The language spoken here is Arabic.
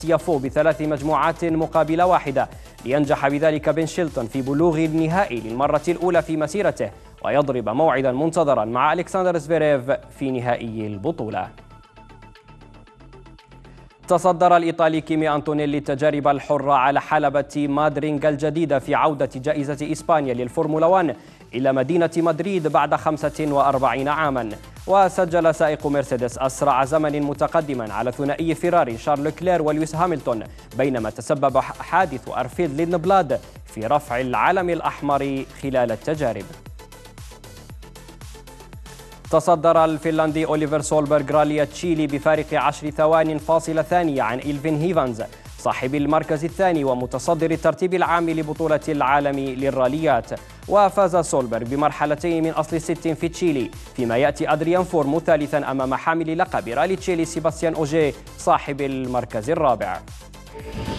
يفو ب3 مجموعات مقابل 1 لينجح بذلك بن شيلتون في بلوغ النهائي للمرة الأولى في مسيرته ويضرب موعدا منتظرا مع ألكسندر زفيريف في نهائي البطولة. تصدر الإيطالي كيمي أنطونيلي التجارب الحرة على حلبة مادرينغ الجديدة في عودة جائزة إسبانيا للفورمولا 1 إلى مدينة مدريد بعد 45 عاما. وسجل سائق مرسيدس أسرع زمن متقدما على ثنائي فيراري شارل كلير ولويس هاملتون، بينما تسبب حادث أرفيد ليندبلاد في رفع العلم الأحمر خلال التجارب. تصدر الفنلندي أوليفر سولبرغ رالي تشيلي بفارق 10 ثوان فاصلة ثانية عن إلفين هيفانز صاحب المركز الثاني ومتصدر الترتيب العام لبطولة العالم للراليات. وفاز سولبرغ بمرحلتين من أصل 6 في تشيلي، فيما يأتي أدريان فورمو ثالثا أمام حامل لقب رالي تشيلي سيباستيان أوجيه صاحب المركز الرابع.